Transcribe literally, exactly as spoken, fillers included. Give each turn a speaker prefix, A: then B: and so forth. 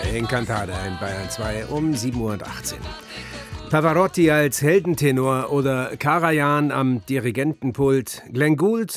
A: Incantada in Bayern zwei um sieben Uhr achtzehn. Pavarotti als Heldentenor oder Karajan am Dirigentenpult, Glenn Gould